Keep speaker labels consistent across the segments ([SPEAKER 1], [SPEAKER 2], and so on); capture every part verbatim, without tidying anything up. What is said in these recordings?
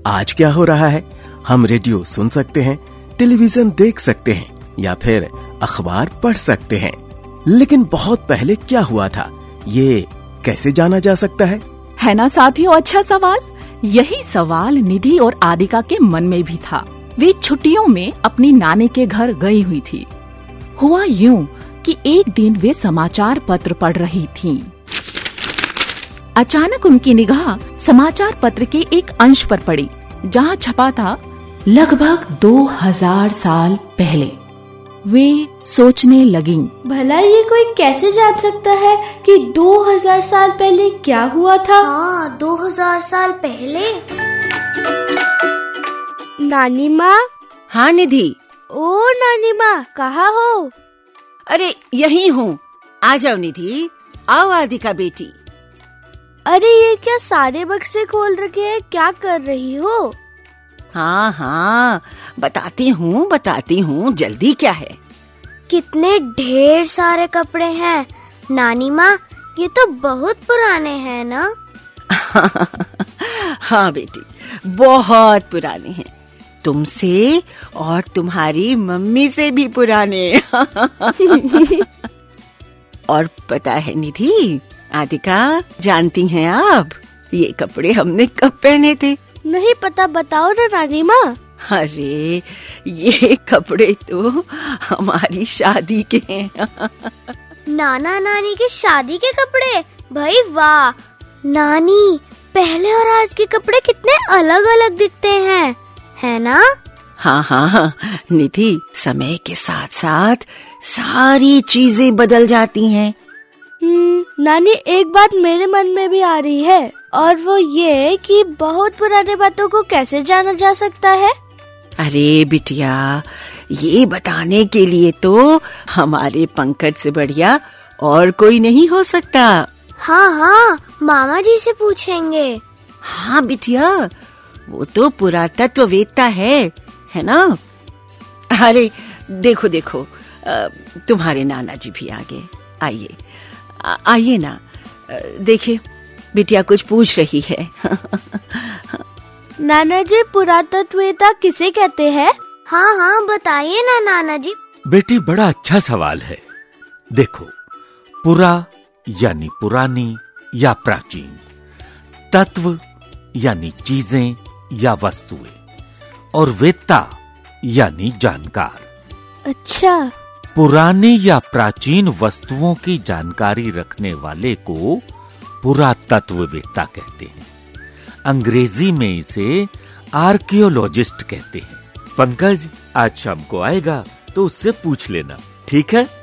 [SPEAKER 1] आज क्या हो रहा है? हम रेडियो सुन सकते हैं, टेलीविजन देख सकते हैं या फिर अखबार पढ़ सकते हैं, लेकिन बहुत पहले क्या हुआ था ये कैसे जाना जा सकता है?
[SPEAKER 2] है ना साथियों, अच्छा सवाल। यही सवाल निधि और आदिका के मन में भी था। वे छुट्टियों में अपनी नानी के घर गई हुई थी। हुआ यूं कि एक दिन वे समाचार पत्र पढ़ रही थीं। अचानक उनकी निगाह समाचार पत्र के एक अंश पर पड़ी, जहां छपा था लगभग दो हजार साल पहले। वे सोचने लगीं,
[SPEAKER 3] भला ये कोई कैसे जान सकता है कि दो हजार साल पहले क्या हुआ था?
[SPEAKER 4] हाँ, दो हजार साल पहले।
[SPEAKER 3] नानी माँ।
[SPEAKER 5] हाँ निधि।
[SPEAKER 3] ओ नानी माँ, कहाँ हो?
[SPEAKER 5] अरे यहीं हूँ, आ जाओ निधि, आओ आदिका बेटी।
[SPEAKER 3] अरे ये क्या सारे बक्से खोल रखे हैं, क्या कर रही हो?
[SPEAKER 5] हाँ हाँ बताती हूँ बताती हूँ, जल्दी क्या है।
[SPEAKER 4] कितने ढेर सारे कपड़े हैं नानी माँ, ये तो बहुत पुराने हैं ना?
[SPEAKER 5] हाँ बेटी, बहुत पुराने हैं, तुमसे और तुम्हारी मम्मी से भी पुराने। और पता है निधि, आदिका, जानती हैं आप ये कपड़े हमने कब पहने थे?
[SPEAKER 3] नहीं पता, बताओ ना नानी माँ।
[SPEAKER 5] अरे ये कपड़े तो हमारी शादी के हैं।
[SPEAKER 4] नाना नानी की शादी के कपड़े? भाई वाह नानी, पहले और आज के कपड़े कितने अलग अलग दिखते हैं, है ना?
[SPEAKER 5] हाँ हाँ हाँ निधि, समय के साथ साथ सारी चीजें बदल जाती हैं।
[SPEAKER 3] हम्म, नानी एक बात मेरे मन में भी आ रही है, और वो ये कि बहुत पुराने बातों को कैसे जाना जा सकता है?
[SPEAKER 5] अरे बिटिया, ये बताने के लिए तो हमारे पंकज से बढ़िया और कोई नहीं हो सकता।
[SPEAKER 4] हाँ हाँ, मामा जी से पूछेंगे।
[SPEAKER 5] हाँ बिटिया, वो तो पुरातत्ववेत्ता है, है ना? अरे देखो देखो, तुम्हारे नाना जी भी आ गए। आइए आइए ना, देखिए बिटिया कुछ पूछ रही है।
[SPEAKER 3] नाना जी, पुरातत्ववेत्ता किसे कहते हैं?
[SPEAKER 4] हाँ हाँ बताइए ना नाना जी।
[SPEAKER 6] बेटी बड़ा अच्छा सवाल है। देखो, पुरा यानी पुरानी या प्राचीन, तत्व यानी चीजें या वस्तुएं, और वेत्ता यानी जानकार।
[SPEAKER 3] अच्छा,
[SPEAKER 6] पुरानी या प्राचीन वस्तुओं की जानकारी रखने वाले को पुरातत्ववेत्ता कहते हैं। अंग्रेजी में इसे आर्कियोलॉजिस्ट कहते हैं। पंकज आज शाम को आएगा तो उससे पूछ लेना, ठीक है?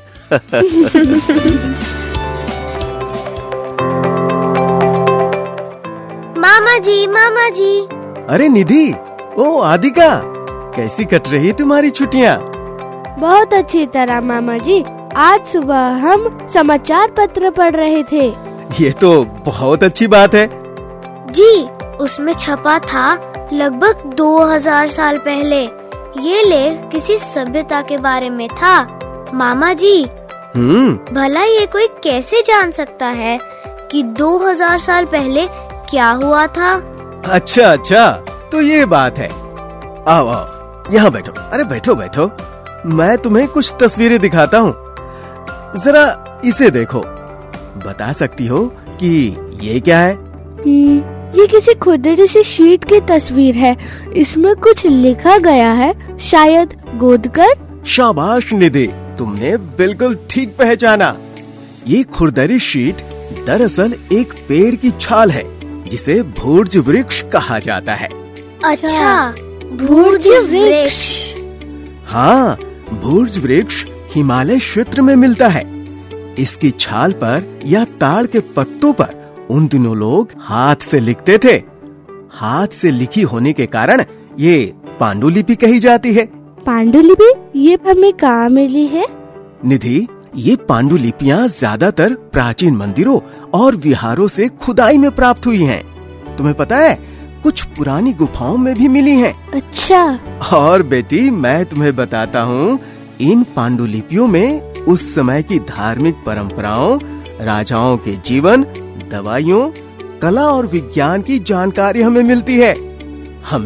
[SPEAKER 4] मामा जी, मामा जी।
[SPEAKER 1] अरे निधि, ओ आदिका, कैसी कट रही तुम्हारी छुट्टियाँ?
[SPEAKER 3] बहुत अच्छी तरह मामा जी। आज सुबह हम समाचार पत्र पढ़ रहे थे।
[SPEAKER 1] ये तो बहुत अच्छी बात है
[SPEAKER 4] जी। उसमें छपा था लगभग दो हजार साल पहले। ये लेख किसी सभ्यता के बारे में था। मामा जी,
[SPEAKER 1] हम्म
[SPEAKER 4] भला ये कोई कैसे जान सकता है कि दो हजार साल पहले क्या हुआ था?
[SPEAKER 1] अच्छा अच्छा, तो ये बात है। आओ आओ, यहाँ बैठो। अरे बैठो बैठो, मैं तुम्हें कुछ तस्वीरें दिखाता हूँ। जरा इसे देखो, बता सकती हो कि ये क्या है?
[SPEAKER 3] ये किसी खुरदरी सी शीट की तस्वीर है। इसमें कुछ लिखा गया है, शायद गोदकर।
[SPEAKER 1] शाबाश निधि, तुमने बिल्कुल ठीक पहचाना। ये खुरदरी शीट दरअसल एक पेड़ की छाल है, जिसे भूर्ज वृक्ष कहा जाता है।
[SPEAKER 4] अच्छा, भूर्ज वृक्ष।
[SPEAKER 1] हाँ, भूर्ज वृक्ष हिमालय क्षेत्र में मिलता है। इसकी छाल पर या ताड़ के पत्तों पर उन दिनों लोग हाथ से लिखते थे। हाथ से लिखी होने के कारण ये पांडुलिपि कही जाती है।
[SPEAKER 3] पांडुलिपि? ये हमें कहाँ मिली है?
[SPEAKER 1] निधि, ये पांडुलिपियाँ ज्यादातर प्राचीन मंदिरों और विहारों से खुदाई में प्राप्त हुई हैं। तुम्हें पता है, कुछ पुरानी गुफाओं में भी मिली हैं।
[SPEAKER 3] अच्छा।
[SPEAKER 1] और बेटी, मैं तुम्हें बताता हूँ, इन पांडुलिपियों में उस समय की धार्मिक परंपराओं, राजाओं के जीवन, दवाइयों, कला और विज्ञान की जानकारी हमें मिलती है।